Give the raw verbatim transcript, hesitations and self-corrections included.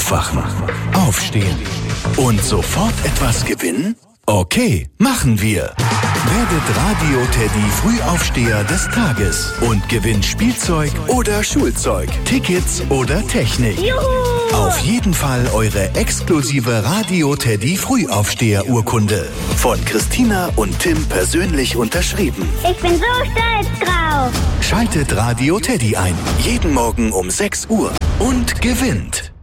Aufwachen, aufstehen und sofort etwas gewinnen? Okay, machen wir. Werdet Radio Teddy Frühaufsteher des Tages und gewinnt Spielzeug oder Schulzeug, Tickets oder Technik. Juhu! Auf jeden Fall eure exklusive Radio Teddy Frühaufsteher-Urkunde. Von Christina und Tim persönlich unterschrieben. Ich bin so stolz drauf. Schaltet Radio Teddy ein. Jeden Morgen um sechs Uhr. Und gewinnt.